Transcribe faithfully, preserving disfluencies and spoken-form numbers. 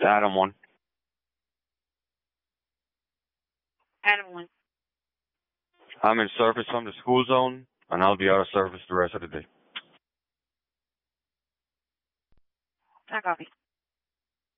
Adam one. Adam one. I'm in service from the school zone, and I'll be out of service the rest of the day. I copy.